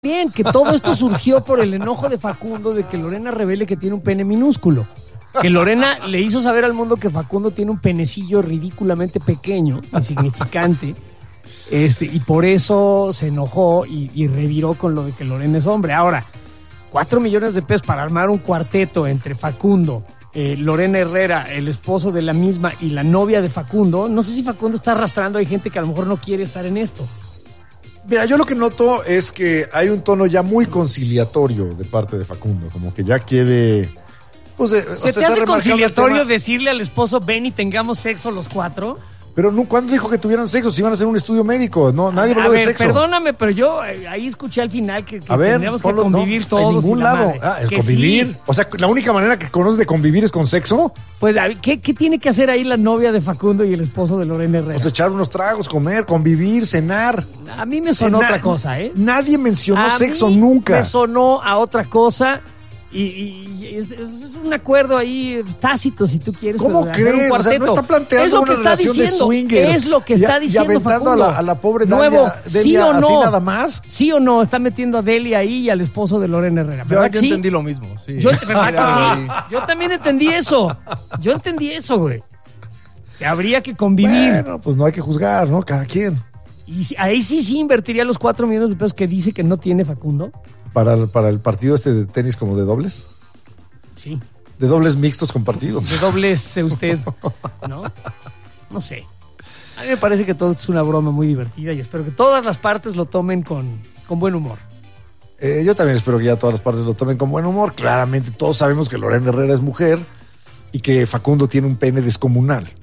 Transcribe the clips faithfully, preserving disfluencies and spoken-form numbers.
Bien, que todo esto surgió por el enojo de Facundo de que Lorena revele que tiene un pene minúsculo. Que Lorena le hizo saber al mundo que Facundo tiene un penecillo ridículamente pequeño, insignificante, este, y por eso se enojó y, y reviró con lo de que Lorena es hombre. Ahora, cuatro millones de pesos para armar un cuarteto entre Facundo, eh, Lorena Herrera, el esposo de la misma, y la novia de Facundo. No sé si Facundo está arrastrando, hay gente que a lo mejor no quiere estar en esto. Mira, yo lo que noto es que hay un tono ya muy conciliatorio de parte de Facundo, como que ya quiere... Pues, ¿Se o sea, te hace conciliatorio decirle al esposo, ven y tengamos sexo los cuatro? Pero no, ¿cuándo dijo que tuvieran sexo? Si iban a hacer un estudio médico, no, nadie habló a ver, de sexo. Perdóname, pero yo eh, ahí escuché al final que, que a ver, tendríamos Polo, que convivir no, todos. En ningún lado. Madre. Ah, ¿es que convivir? Sí. O sea, la única manera que conoces de convivir es con sexo. Pues, ¿qué, ¿qué tiene que hacer ahí la novia de Facundo y el esposo de Lorena Herrera? Pues echar unos tragos, comer, convivir, cenar. A mí me sonó Na- otra cosa, ¿eh? Nadie mencionó a sexo mí nunca. Me sonó a otra cosa. Y, y es, es un acuerdo ahí tácito, si tú quieres. ¿Cómo crees? O sea, no está planteando es lo una que está relación diciendo, de swingers. Es lo que está y, diciendo y aventando Facundo. A la, a la pobre Nuevo, Delia, ¿sí Delia o no? así nada más. ¿Sí o no? Está metiendo a Delia ahí y al esposo de Lorena Herrera. Yo, ¿Verdad yo sí? entendí lo mismo, sí. Yo, ¿verdad que sí? Yo también entendí eso. Yo entendí eso, güey. Que habría que convivir. Bueno, pues no hay que juzgar, ¿no? Cada quien. Y si- ahí sí, sí invertiría los cuatro millones de pesos que dice que no tiene Facundo. Para, el- para el partido este de tenis como de dobles. Sí. De dobles mixtos compartidos. De doblece usted, ¿no? No sé. A mí me parece que todo es una broma muy divertida y espero que todas las partes lo tomen con, con buen humor. Eh, yo también espero que ya todas las partes lo tomen con buen humor. Claramente todos sabemos que Lorena Herrera es mujer y que Facundo tiene un pene descomunal.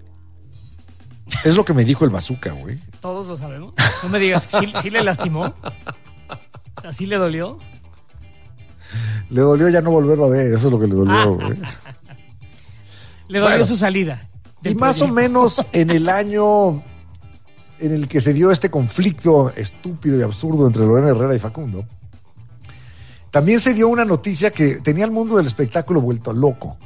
Es lo que me dijo el bazooka, güey. Todos lo sabemos. No me digas, ¿sí, sí le lastimó? O sea, ¿sí le dolió? Le dolió ya no volverlo a ver, eso es lo que le dolió, güey. Le dolió Bueno, su salida. Y más o menos en el año en el que se dio este conflicto estúpido y absurdo entre Lorena Herrera y Facundo, también se dio una noticia que tenía el mundo del espectáculo vuelto loco.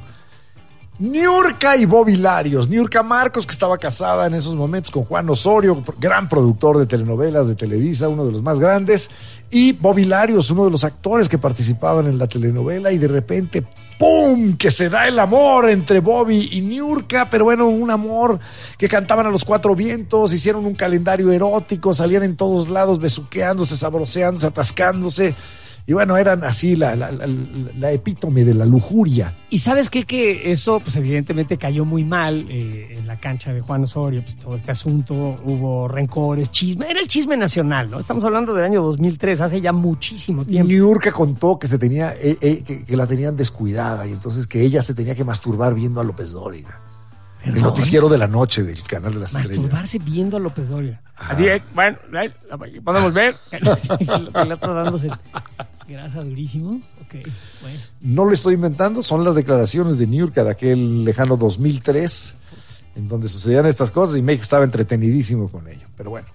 Niurka y Bobby Larios. Niurka Marcos, que estaba casada en esos momentos con Juan Osorio, gran productor de telenovelas de Televisa, uno de los más grandes, y Bobby Larios, uno de los actores que participaban en la telenovela, y de repente, ¡pum!, que se da el amor entre Bobby y Niurka, pero bueno, un amor que cantaban a los cuatro vientos, hicieron un calendario erótico, salían en todos lados besuqueándose, sabroseándose, atascándose. Y bueno, eran así la, la, la, la epítome de la lujuria. Y ¿sabes qué? Que eso, pues evidentemente cayó muy mal eh, en la cancha de Juan Osorio, pues todo este asunto, hubo rencores, chisme, era el chisme nacional, ¿no? Estamos hablando del año dos mil tres, hace ya muchísimo tiempo. Niurka contó que se tenía, eh, eh, que, que la tenían descuidada y entonces que ella se tenía que masturbar viendo a López Dóriga. El noticiero de la noche del canal de las estrellas. Masturbarse viendo a López Dóriga. Así, eh, bueno, podemos ver. El otro dándose grasa durísimo. Ok, bueno. No lo estoy inventando, son las declaraciones de Niurka de aquel lejano dos mil tres, en donde sucedían estas cosas y México estaba entretenidísimo con ello. Pero bueno,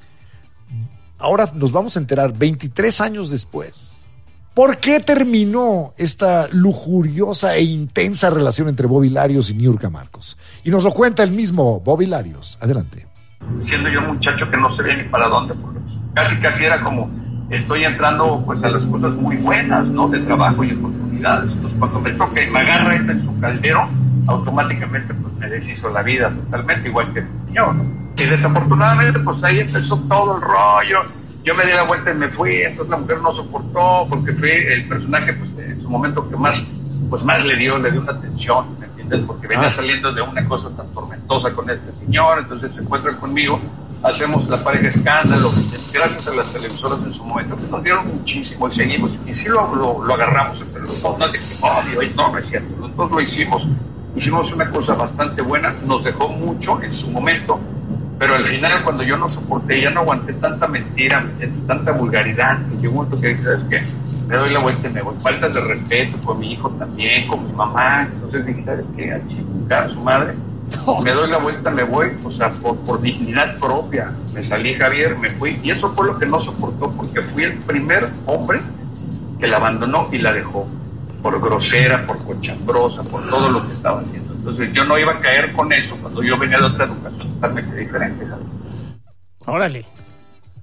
ahora nos vamos a enterar veintitrés años después. ¿Por qué terminó esta lujuriosa e intensa relación entre Bobby Larios y Niurka Marcos? Y nos lo cuenta el mismo Bobby Larios. Adelante. Siendo yo un muchacho que no sabía ni para dónde, porque casi casi era como, estoy entrando pues a las cosas muy buenas, ¿no? De trabajo y oportunidades. Entonces cuando me toca y me agarra esta en su caldero, automáticamente pues me deshizo la vida totalmente, igual que el señor, ¿no? Y desafortunadamente pues ahí empezó todo el rollo. Yo me di la vuelta y me fui, entonces la mujer no soportó, porque fui el personaje pues en su momento que más pues más le dio, le dio una atención, ¿me entiendes? Porque venía saliendo de una cosa tan tormentosa con este señor, entonces se encuentra conmigo, hacemos la pareja escándalo, gracias a las televisoras en su momento, que nos dieron muchísimo y seguimos, y sí lo, lo, lo agarramos entre los dos, no es de que, oh, no, no es cierto, los dos lo hicimos, hicimos una cosa bastante buena, nos dejó mucho en su momento, pero al final cuando yo no soporté, ya no aguanté tanta mentira, tanta vulgaridad, que llegó un momento que dije, ¿sabes qué? Me doy la vuelta y me voy. Faltas de respeto con mi hijo también, con mi mamá. Entonces dije, ¿sabes qué? A chingar a su madre. Me doy la vuelta, me voy, o sea, por, por dignidad propia. Me salí, Javier, me fui. Y eso fue lo que no soportó, porque fui el primer hombre que la abandonó y la dejó. Por grosera, por cochambrosa, por todo lo que estaba haciendo. Entonces yo no iba a caer con eso cuando yo venía de otra educación totalmente diferente, ¿sabes? Órale.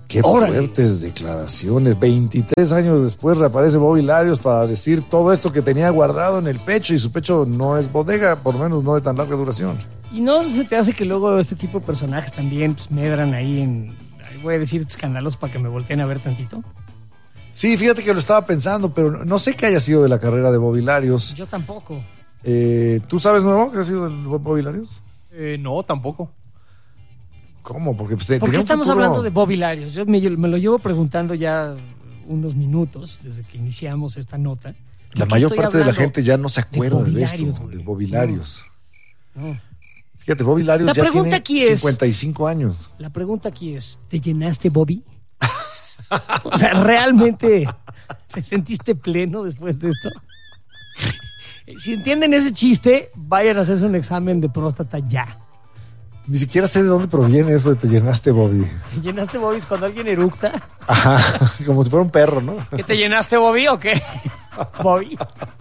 Qué Órale. fuertes declaraciones. veintitrés años después reaparece Bobby Larios para decir todo esto que tenía guardado en el pecho, y su pecho no es bodega, por lo menos no de tan larga duración. ¿Y no se te hace que luego este tipo de personajes también pues, medran ahí en, ahí voy a decir escándalos para que me volteen a ver tantito? Sí, fíjate que lo estaba pensando, pero no, no sé qué haya sido de la carrera de Bobby Larios. Yo tampoco. Eh, ¿Tú sabes, Nuevo, qué ha sido del Bobby Larios? Eh, no, tampoco. ¿Cómo? Porque pues, te- ¿Por qué tenía un estamos futuro- hablando de Bobby Larios? Yo me, me lo llevo preguntando ya unos minutos desde que iniciamos esta nota. ¿Por La qué mayor estoy parte de la hablando gente ya no se acuerda de, Bobby esto, Larios, güey? de Bobby Larios. No. Fíjate, Bobby Larios La ya pregunta tiene aquí es- cincuenta y cinco años. La pregunta aquí es, ¿te llenaste, Bobby? O sea, ¿realmente te sentiste pleno después de esto? Si entienden ese chiste, vayan a hacerse un examen de próstata ya. Ni siquiera sé de dónde proviene eso de te llenaste, Bobby. ¿Te llenaste, Bobby? Es cuando alguien eructa. Ajá, como si fuera un perro, ¿no? ¿Que te llenaste, Bobby, o qué? Bobby.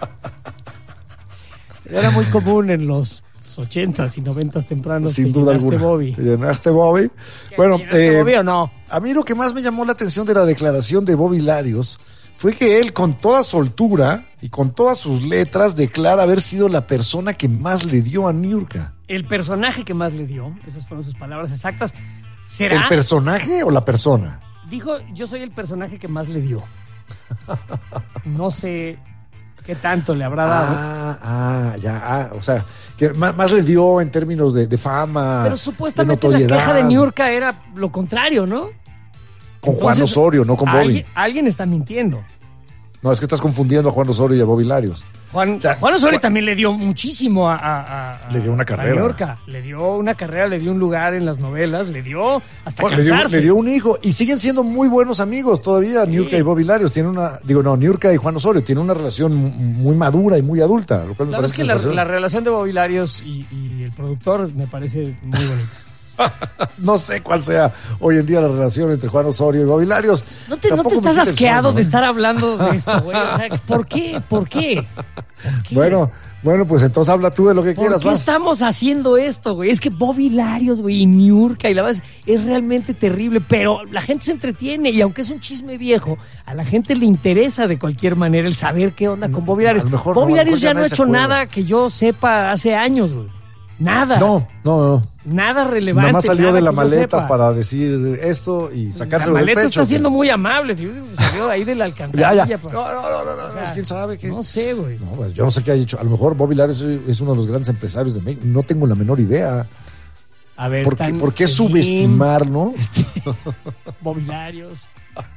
Era muy común en los ochentas y noventas tempranos. Sin ¿te duda llenaste, alguna. Bobby? ¿Te llenaste, Bobby? ¿Te Bueno, llenaste, eh, Bobby o no? a mí lo que más me llamó la atención de la declaración de Bobby Larios fue que él, con toda soltura y con todas sus letras, declara haber sido la persona que más le dio a Niurka. El personaje que más le dio, esas fueron sus palabras exactas, será... ¿El personaje o la persona? Dijo, yo soy el personaje que más le dio. No sé qué tanto le habrá dado. Ah, ah, ya, ah, o sea, que más, más le dio en términos de, de fama, Pero supuestamente de la notoriedad. queja de Niurka era lo contrario, ¿no? Con Juan Entonces, Osorio, no con Bobby. Alguien, alguien está mintiendo. No, es que estás confundiendo a Juan Osorio y a Bobby Larios. Juan, O sea, Juan Osorio Juan- también le dio muchísimo a, a- a- Le dio una a carrera. Niurka. Le dio una carrera, le dio un lugar en las novelas, le dio hasta Bueno, le, dio, casarse. le dio un hijo y siguen siendo muy buenos amigos todavía, Sí. Niurka y Bobby Larios. Tienen una, digo, no, Niurka y Juan Osorio tienen una relación m- muy madura y muy adulta, lo cual me La verdad es parece que la, sensacional. la relación de Bobby Larios y, y el productor me parece muy bonita. No sé cuál sea hoy en día la relación entre Juan Osorio y Bobby Larios. ¿No te, no Tampoco te me estás quita el asqueado sueño, de ¿eh? estar hablando de esto, güey? O sea, ¿por qué? ¿Por qué? ¿Por qué? Bueno, bueno, pues entonces habla tú de lo que ¿Por quieras, qué vas. estamos haciendo esto, güey? Es que Bobby Larios, güey, y Niurka, y la verdad es, es realmente terrible, pero la gente se entretiene, y aunque es un chisme viejo, a la gente le interesa de cualquier manera el saber qué onda con Bobby A Larios. lo mejor Bobby no, a lo Larios mejor ya ya no ha nadie se hecho acuerda. nada que yo sepa hace años, güey. Nada. No, no, no. Nada relevante. Nada más salió nada de la que yo maleta sepa. para decir esto y La sacárselo del maleta pecho. está siendo muy amable, tío. Salió ahí de la Ya, alcantarilla. ya. pa- No, no, no, no, no, O sea, es quién sabe qué. No sé, güey. No, pues, yo no sé qué ha dicho. A lo mejor Bobby Larios es uno de los grandes empresarios de México. No tengo la menor idea. A ver, ¿Por qué, están por qué Slim, subestimar, no? Bobby Larios.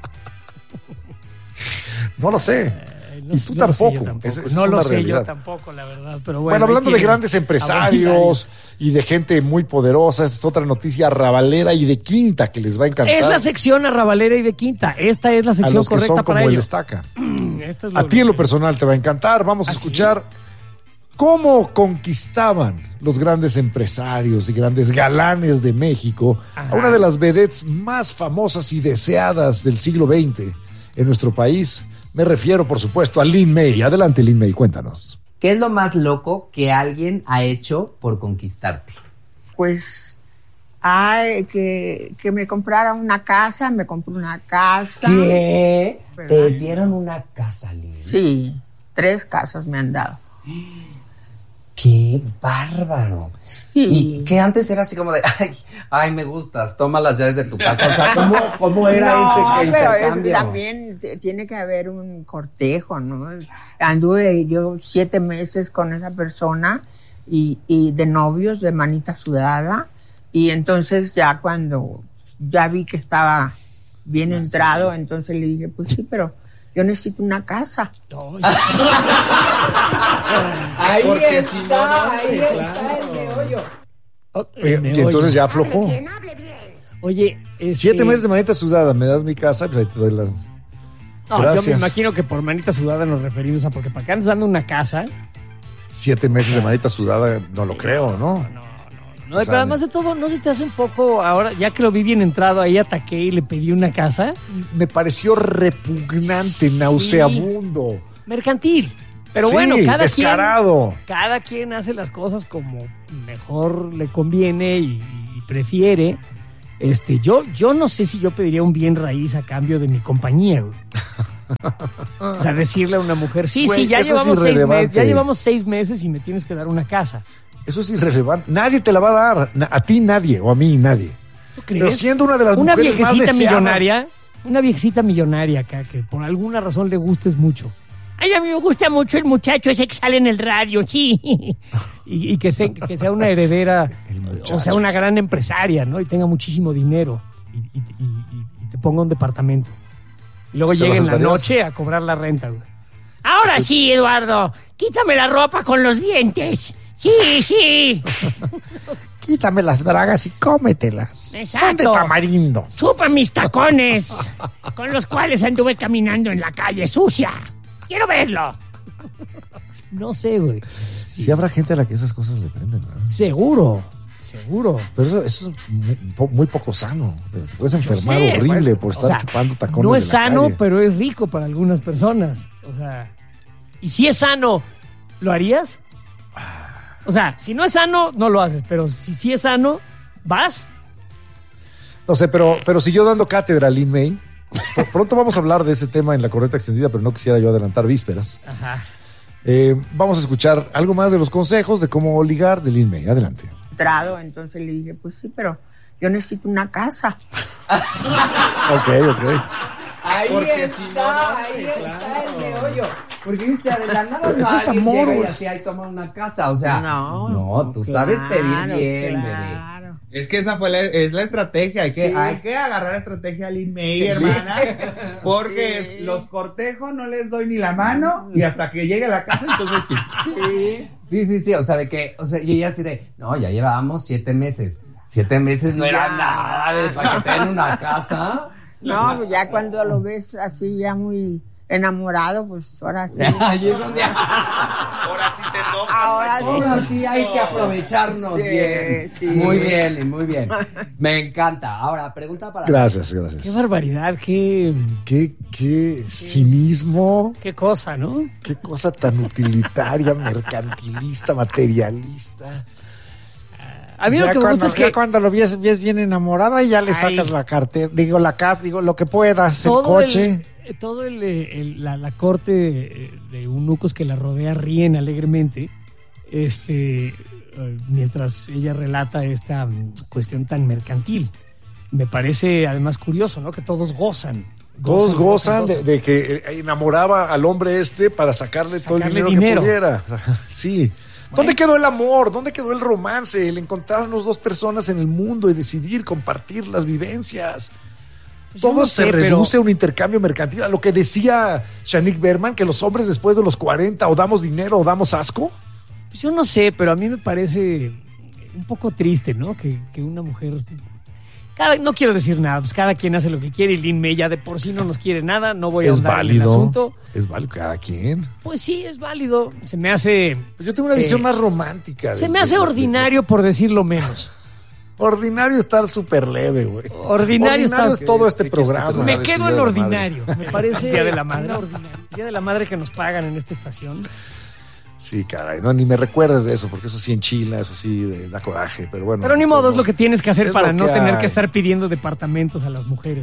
No lo sé. Eh, no Y sé- tú no lo sé yo tampoco. tampoco. Esa- esa no es lo una sé realidad. yo tampoco, la verdad. Pero bueno, Bueno, ahí hablando de tienen grandes a Bobby empresarios Larios. y de gente muy poderosa, esta es otra noticia rabalera y de quinta que les va a encantar. Es la sección arrabalera y de quinta. Esta es la a sección los que correcta son para como el ello. estaca. Esta es A ti en lo personal te va a encantar. Vamos a ¿Ah, sí? escuchar cómo conquistaban los grandes empresarios y grandes galanes de México Ajá. a una de las vedettes más famosas y deseadas del siglo veinte en nuestro país. Me refiero, por supuesto, a Lin May. Adelante, Lin May, cuéntanos. ¿Qué es lo más loco que alguien ha hecho por conquistarte? Pues, ay, que, que me comprara una casa, me compré una casa. ¿Qué? ¿Verdad? ¿Te dieron una casa, Lin? Sí, tres casas me han dado. ¡Qué bárbaro! Sí. Y que antes era así como de, ay, ay, me gustas, toma las llaves de tu casa. O sea, ¿cómo, cómo era no, ese que pero es, intercambio? también t- tiene que haber un cortejo, ¿no? Anduve yo siete meses con esa persona y, y de novios, de manita sudada, y entonces ya cuando ya vi que estaba bien entrado, entonces le dije, pues sí, pero yo necesito una casa. Ahí Porque está, si no, no, ahí hombre, está claro. el meollo. Oh, Eh, me y entonces oye. ya aflojó. Oye, este- Siete meses de manita sudada, me das mi casa, pues ahí te doy las... No, yo Gracias. me imagino que por manita sudada nos referimos a porque para acá andas dando una casa. Siete meses de manita sudada, no lo creo, ¿no? No, no, no. O Pero sea, además de todo, ¿no se te hace un poco ahora, ya que lo vi bien entrado, ahí ataqué y le pedí una casa? Me pareció repugnante, Sí. nauseabundo. Mercantil. Pero Sí, bueno, cada descarado. quien, cada quien hace las cosas como mejor le conviene y, y prefiere. Este, yo, yo no sé si yo pediría un bien raíz a cambio de mi compañía, güey. O sea, decirle a una mujer, sí, Güey, sí, ya eso llevamos es seis meses, irrelevante. ya llevamos seis meses y me tienes que dar una casa. Eso es irrelevante. Nadie te la va a dar. Na- A ti nadie, o a mí nadie. ¿Tú crees? Pero siendo una de las Una mujeres más viejecita deseadas- millonaria, una viejecita millonaria acá, que por alguna razón le gustes mucho. Ay, a mí me gusta mucho el muchacho ese que sale en el radio, sí. Y, y que, se- que sea una heredera, El muchacho. o sea, una gran empresaria, ¿no? Y tenga muchísimo dinero. Y, y- y- y te ponga un departamento. Y luego ¿Se llegue lo en la aceptarías? noche a cobrar la renta, güey. Ahora sí, Eduardo, quítame la ropa con los dientes. Sí, sí. Quítame las bragas y cómetelas. Exacto. Son de tamarindo. Chupa mis tacones, con los cuales anduve caminando en la calle sucia. Quiero verlo. No sé, güey. Sí. habrá gente a la que esas cosas le prenden, ¿no? Seguro, seguro. Pero eso, eso es muy, po- muy poco sano. Te te puedes Yo enfermar sé, horrible bueno, por o estar sea, chupando tacones. No es de la sano, calle. pero es rico para algunas personas. O sea, y si es sano, ¿lo harías? O sea, si no es sano, no lo haces. Pero si sí es sano, ¿vas? No sé, pero, pero siguió dando cátedra a Lin May. Pr- Pronto vamos a hablar de ese tema en la correcta extendida, pero no quisiera yo adelantar vísperas. Ajá. Eh, vamos a escuchar algo más de los consejos de cómo ligar de Lin May. Adelante. Estrado, entonces le dije, pues sí, pero yo necesito una casa. Ok, ok. Ahí Porque está, si no, no, ahí claro. está el meollo. Porque dice, de la nada no Eso es alguien amor, llega y güey. así ahí toma una casa. O sea, No, no, tú sabes pedir claro, bien, claro. Es que esa fue la, es la estrategia. Hay que, Sí. hay que agarrar la estrategia a Lin May, hermana. Porque Sí. es- los cortejos no les doy ni la mano y hasta que llegue a la casa, entonces sí. Sí. Sí, sí, sí, o sea, de que, o sea, y ella así de, no, ya llevábamos siete meses. Siete meses no era Ya. nada de para que te den una casa. No, ya cuando lo ves así ya muy enamorado, pues ahora sí. Y eso ya. Ahora sí te toca. Ahora sí. Ahora sí hay que aprovecharnos Sí, bien. sí. Muy bien, muy bien. Me encanta. Ahora, pregunta para... Gracias, gracias. Qué barbaridad, qué, Qué, qué cinismo, qué cosa, ¿no? qué cosa tan utilitaria, mercantilista, materialista. A mí lo Ya que me cuando, gusta es ya que cuando lo ves, ves bien enamorado y ya le Ay. sacas la cartera, digo la casa, digo lo que puedas, el todo coche. el- todo el, eh, el- la, la corte de, de eunucos que la rodea ríen alegremente, este, eh, mientras ella relata esta mm, cuestión tan mercantil. Me parece además curioso, ¿no? Que todos gozan. Todos gozan de, gozan. de que eh, enamoraba al hombre este para sacarle, todo el Sacarle dinero, dinero. que pudiera. Sí. ¿Dónde quedó el amor? ¿Dónde quedó el romance? El encontrarnos dos personas en el mundo y decidir compartir las vivencias. Pues yo Todo no se sé, pero- reduce a un intercambio mercantil. A lo que decía Shanique Berman, que los hombres después de los cuarenta o damos dinero o damos asco. Pues yo no sé, pero a mí me parece un poco triste, ¿no? Que, que una mujer... Cada, no quiero decir nada, pues cada quien hace lo que quiere y Lin May ya de por sí no nos quiere nada, no voy a Es ahondar en el válido. asunto. Es válido cada quien. Pues sí, es válido. Se me hace... Pues yo tengo una Sí. visión más romántica. Se de- me hace de- de- ordinario por decirlo menos. Ordinario estar súper leve, güey. Ordinario está- es todo este ¿Qué quieres que te programa. Me de quedo Día en de la ordinario. Me parece Día de la Madre. una ordinario. Día de la madre que nos pagan en esta estación. Sí, caray, no, ni me recuerdas de eso, porque eso sí enchila, eso sí eh, da coraje, pero bueno. Pero ni modo, pues, es lo que tienes que hacer es para lo no que tener hay. que estar pidiendo departamentos a las mujeres.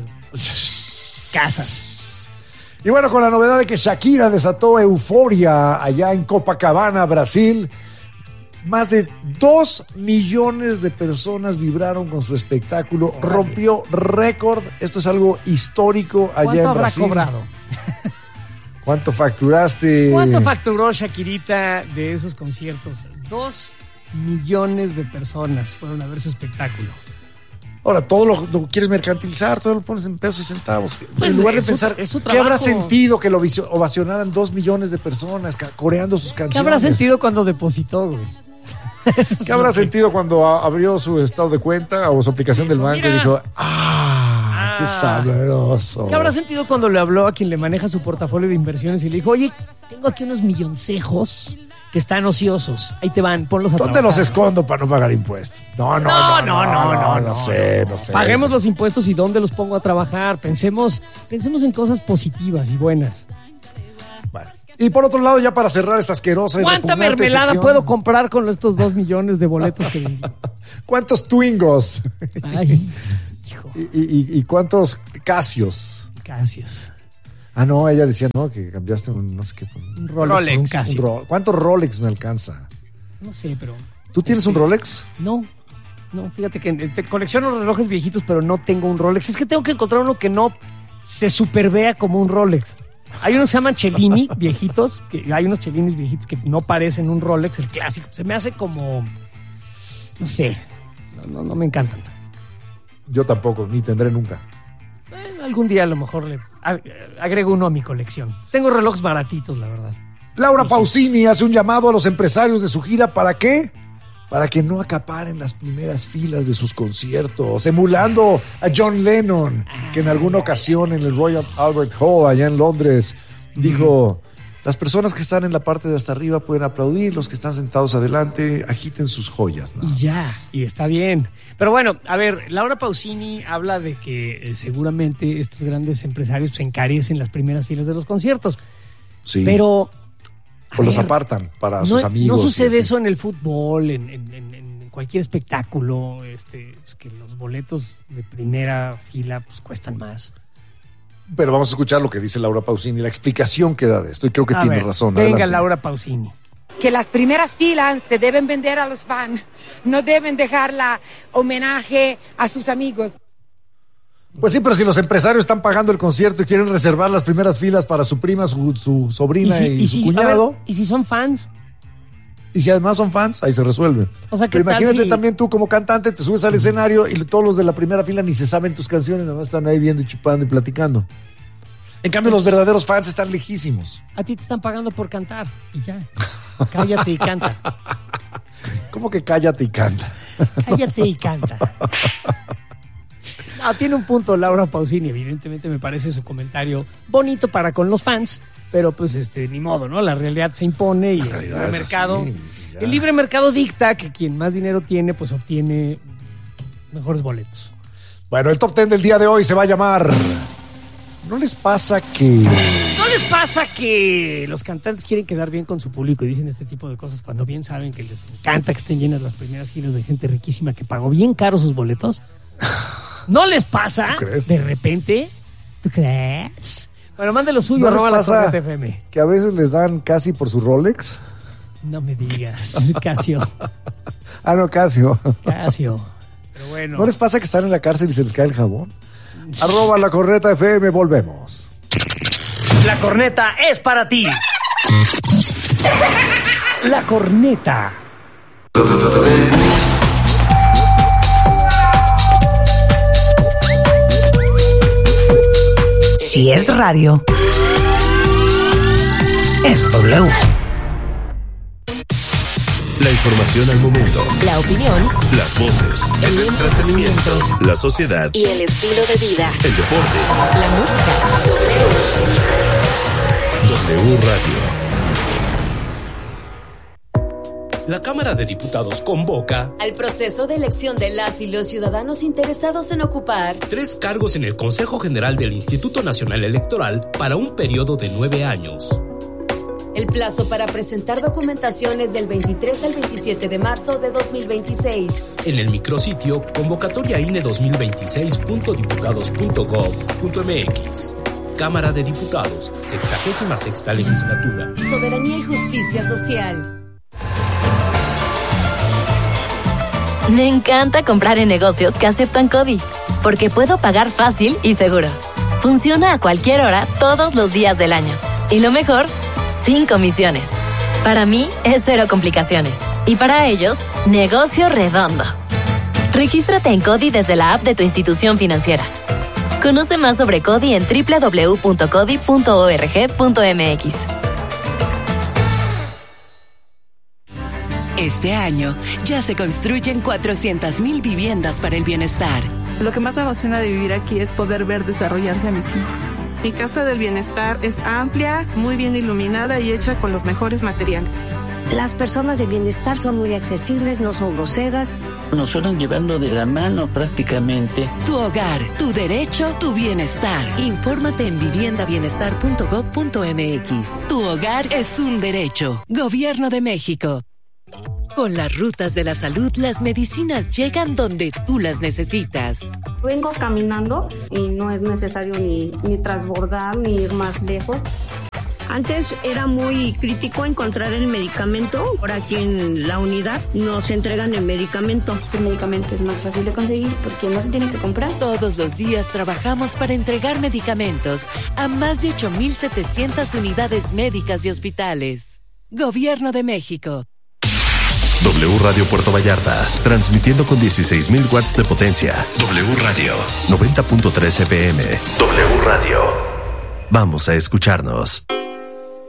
Casas. Y bueno, con la novedad de que Shakira desató euforia allá en Copacabana, Brasil, más de dos millones de personas vibraron con su espectáculo, rompió récord, esto es algo histórico allá ¿Cuánto en habrá Brasil. cobrado? ¿Cuánto facturaste? ¿Cuánto facturó Shakirita de esos conciertos? Dos millones de personas fueron a ver su espectáculo. Ahora, todo lo, lo quieres mercantilizar, todo lo pones en pesos y centavos. Pues, en lugar de es su- pensar, es su ¿qué habrá trabajo. sentido que lo visio- ovacionaran dos millones de personas ca- coreando sus ¿Qué canciones? habrá sentido cuando depositó, güey? Eso es ¿Qué habrá lo que- sentido cuando a- abrió su estado de cuenta o su aplicación del banco y Mira. dijo, ¡ah! ¡Qué Ah. sabroso! ¿Qué habrá sentido cuando le habló a quien le maneja su portafolio de inversiones y le dijo, oye, tengo aquí unos milloncejos que están ociosos. Ahí te van, ponlos a ¿Dónde trabajar"? los escondo para no pagar impuestos? No, no, No, no, no, no, no, no, no, sé, no sé. Paguemos los impuestos y dónde los pongo a trabajar. Pensemos, pensemos en cosas positivas y buenas. Bueno. Y por otro lado, ya para cerrar esta asquerosa y ¿Cuánta repugnante mermelada sección, puedo comprar con estos dos millones de boletos que vendí? ¿Cuántos twingos? Ay, Hijo. ¿Y, y, y cuántos Casios? Casios. Ah, no, ella decía, no, que cambiaste un, no sé qué. Un Rolex, Rolex. Por un Casio. Un Ro- ¿Cuántos Rolex me alcanza? No sé, pero... ¿Tú tienes este, un Rolex? No, no, fíjate que te colecciono los relojes viejitos, pero no tengo un Rolex. Es que tengo que encontrar uno que no se supervea como un Rolex. Hay unos que se llaman Cellini, viejitos, que hay unos Cellinis viejitos que no parecen un Rolex, el clásico. Se me hace como, no sé, no, no, no me encantan. Yo tampoco, ni tendré nunca. Eh, algún día a lo mejor le agrego uno a mi colección. Tengo relojes baratitos, la verdad. Laura Pausini hace un llamado a los empresarios de su gira. ¿Para qué? Para que no acaparen las primeras filas de sus conciertos, emulando a John Lennon, que en alguna ocasión en el Royal Albert Hall, allá en Londres, dijo, las personas que están en la parte de hasta arriba pueden aplaudir, los que están sentados adelante agiten sus joyas. Y ya, y está bien. Pero bueno, a ver, Laura Pausini habla de que eh, seguramente estos grandes empresarios se encarecen las primeras filas de los conciertos. Sí. Pero... O los apartan para no, sus amigos. No sucede eso en el fútbol, en, en, en, en cualquier espectáculo, este, pues que los boletos de primera fila pues cuestan más. Pero vamos a escuchar lo que dice Laura Pausini, la explicación que da de esto, y creo que a tiene ver, razón. Venga, Adelante. Laura Pausini. Que las primeras filas se deben vender a los fans, no deben dejarla homenaje a sus amigos. Pues sí, pero si los empresarios están pagando el concierto y quieren reservar las primeras filas para su prima, su, su sobrina y, si, y, y su si, cuñado. Ver, ¿y si son fans? Y si además son fans, ahí se resuelve. O sea, ¿qué pero imagínate si... también tú como cantante, te subes al escenario y todos los de la primera fila ni se saben tus canciones, nada más están ahí viendo y chupando y platicando. En cambio, pues, los verdaderos fans están lejísimos. A ti te están pagando por cantar y ya. Cállate y canta. ¿Cómo que cállate y canta? Cállate y canta. No, tiene un punto Laura Pausini, evidentemente me parece su comentario bonito para con los fans, pero pues este ni modo, ¿no? La realidad se impone y el libre mercado, así, el libre mercado dicta que quien más dinero tiene pues obtiene mejores boletos. Bueno, el top ten del día de hoy se va a llamar ¿No les pasa que ¿No les pasa que los cantantes quieren quedar bien con su público y dicen este tipo de cosas cuando bien saben que les encanta que estén llenas las primeras filas de gente riquísima que pagó bien caro sus boletos? ¿No les pasa? ¿Tú crees? De repente, ¿tú crees? Bueno, mande lo suyo, ¿No les arroba la pasa Corneta F M. que a veces les dan casi por su Rolex? No me digas, Casio. Ah, no, Casio. Casio. Pero bueno. ¿No les pasa que están en la cárcel y se les cae el jabón? Arroba la Corneta F M, volvemos. La corneta es para ti. La corneta. Si es radio, es W. La información al momento. La opinión. Las voces. El, el entretenimiento. La sociedad. Y el estilo de vida. El deporte. La música. W. W Radio. La Cámara de Diputados convoca al proceso de elección de las y los ciudadanos interesados en ocupar tres cargos en el Consejo General del Instituto Nacional Electoral para un periodo de nueve años. El plazo para presentar documentación es del veintitrés al veintisiete de marzo de dos mil veintiséis. En el micrositio convocatoria I N E dos mil veintiséis punto diputados punto gob punto m x. Cámara de Diputados, sexagésima sexta legislatura. Soberanía y justicia social. Me encanta comprar en negocios que aceptan CODI, porque puedo pagar fácil y seguro. Funciona a cualquier hora, todos los días del año. Y lo mejor, sin comisiones. Para mí es cero complicaciones. Y para ellos, negocio redondo. Regístrate en CODI desde la app de tu institución financiera. Conoce más sobre CODI en doble u doble u doble u punto codi punto org punto m x. Este año ya se construyen cuatrocientas mil viviendas para el bienestar. Lo que más me emociona de vivir aquí es poder ver desarrollarse a mis hijos. Mi casa del bienestar es amplia, muy bien iluminada y hecha con los mejores materiales. Las personas de bienestar son muy accesibles, no son groseras. Nos fueron llevando de la mano prácticamente. Tu hogar, tu derecho, tu bienestar. Infórmate en vivienda bienestar punto gob punto m x. Tu hogar es un derecho. Gobierno de México. Con las rutas de la salud, las medicinas llegan donde tú las necesitas. Vengo caminando y no es necesario ni, ni transbordar ni ir más lejos. Antes era muy crítico encontrar el medicamento. Ahora aquí en la unidad nos entregan el medicamento. El medicamento es más fácil de conseguir porque no se tiene que comprar. Todos los días trabajamos para entregar medicamentos a más de ocho mil setecientas unidades médicas y hospitales. Gobierno de México. W Radio Puerto Vallarta, transmitiendo con dieciséis mil watts de potencia. W Radio, noventa punto tres F M. W Radio. Vamos a escucharnos.